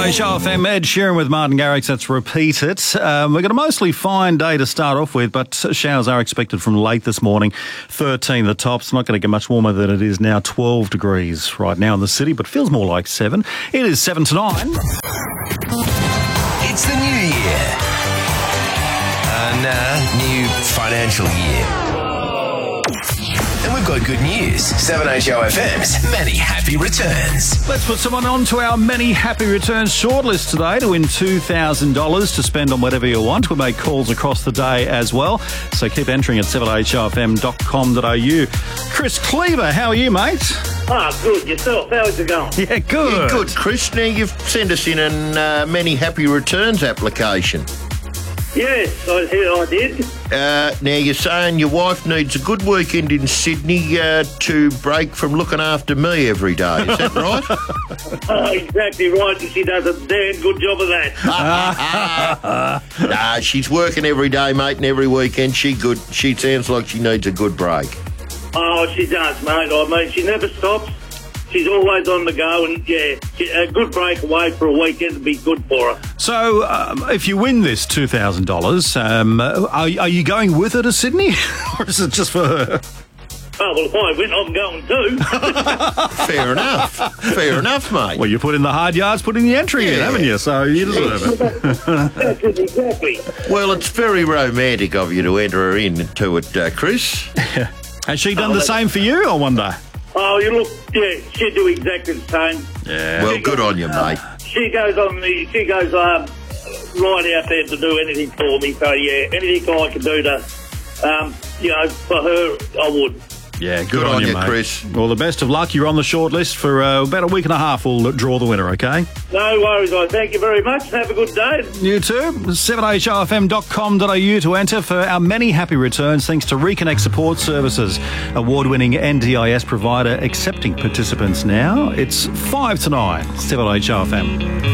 7HRFM, Ed Sheeran with Martin Garrix. Let's repeat it. We've got a mostly fine day to start off with, but showers are expected from late this morning. 13 the tops. Not going to get much warmer than it is now. 12 degrees right now in the city, but feels more like 7. It is 7 to 9. It's the new year. New financial year. And we've got good news. 7HOFM's many happy returns. Let's put someone on to our many happy returns shortlist today to win $2,000 to spend on whatever you want. We'll make calls across the day as well. So keep entering at 7HRFM.com.au. Chris Cleaver, how are you, mate? Good. Yourself, how's it going? Yeah, good. Yeah, good, Chris. Now, you've sent us in a many happy returns application. Yes, I did. Now, you're saying your wife needs a good weekend in Sydney to break from looking after me every day. Is that right? Exactly right. She does a damn good job of that. Nah, she's working every day, mate, and every weekend. She sounds like she needs a good break. Oh, she does, mate. I mean, she never stops. She's always on the go, and, yeah, a good break away for a weekend would be good for her. So, if you win this $2,000, are you going with her to Sydney? Or is it just for her? Oh, well, if I win, I'm going too. Fair enough, mate. Well, you put in the hard yards, put in the entry in, haven't you? So you deserve it. That's it, exactly. Well, it's very romantic of you to enter her into it, Chris. Has she done the same for you, I wonder? Oh, you look, yeah, she'd do exactly the same. Yeah. Well, good on you, mate. She goes right out there to do anything for me. So, yeah, anything I can do to, for her, I would. Yeah, good on you, mate. Chris. Well, the best of luck. You're on the short list for about a week and a half. We'll draw the winner, okay? No worries. Thank you very much. Have a good day. You too. 7HRFM.com.au to enter for our many happy returns thanks to Reconnect Support Services, award-winning NDIS provider accepting participants now. It's 5 to 9, 7HRFM.